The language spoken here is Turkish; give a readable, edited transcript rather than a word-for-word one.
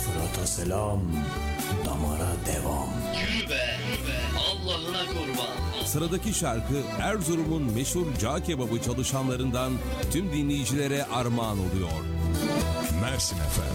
Fırat'a selam, damara devam. Yürü be, Allah'ına kurban. Sıradaki şarkı Erzurum'un meşhur cağ kebabı çalışanlarından tüm dinleyicilere armağan oluyor. Mersin FM.